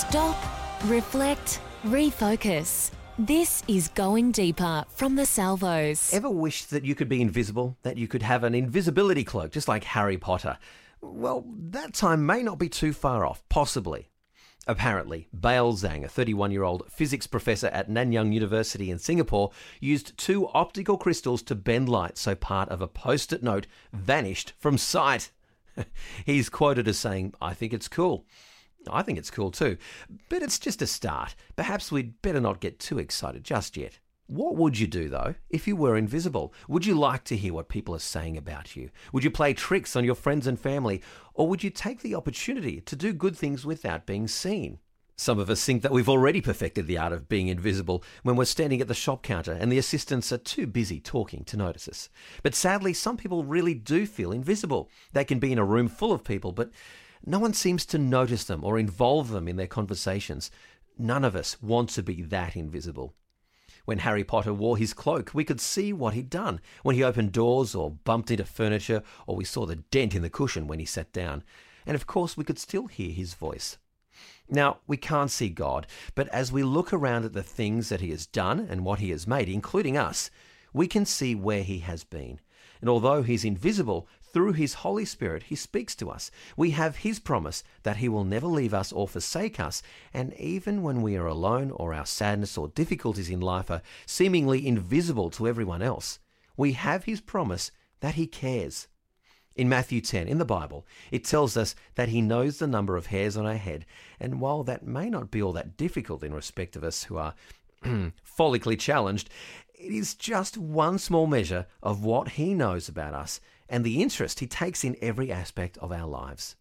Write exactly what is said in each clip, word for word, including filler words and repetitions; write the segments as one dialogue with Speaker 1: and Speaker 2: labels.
Speaker 1: Stop, reflect, refocus. This is Going Deeper from the Salvos.
Speaker 2: Ever wished that you could be invisible? That you could have an invisibility cloak, just like Harry Potter? Well, that time may not be too far off, possibly. Apparently, Bail Zhang, a thirty-one-year-old physics professor at Nanyang University in Singapore, used two optical crystals to bend light so part of a post-it note vanished from sight. He's quoted as saying, "I think it's cool." I think it's cool too, but it's just a start. Perhaps we'd better not get too excited just yet. What would you do, though, if you were invisible? Would you like to hear what people are saying about you? Would you play tricks on your friends and family? Or would you take the opportunity to do good things without being seen? Some of us think that we've already perfected the art of being invisible when we're standing at the shop counter and the assistants are too busy talking to notice us. But sadly, some people really do feel invisible. They can be in a room full of people, but no one seems to notice them or involve them in their conversations. None of us want to be that invisible. When Harry Potter wore his cloak, we could see what he'd done when he opened doors or bumped into furniture, or we saw the dent in the cushion when he sat down. And of course, we could still hear his voice. Now, we can't see God, but as we look around at the things that he has done and what he has made, including us, we can see where he has been. And although he's invisible, through his Holy Spirit, he speaks to us. We have his promise that he will never leave us or forsake us. And even when we are alone or our sadness or difficulties in life are seemingly invisible to everyone else, we have his promise that he cares. In Matthew ten, in the Bible, it tells us that he knows the number of hairs on our head. And while that may not be all that difficult in respect of us who are follically challenged, it is just one small measure of what he knows about us and the interest he takes in every aspect of our lives.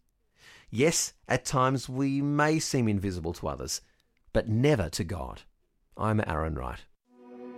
Speaker 2: Yes, at times we may seem invisible to others, but never to God. I'm Aaron Wright.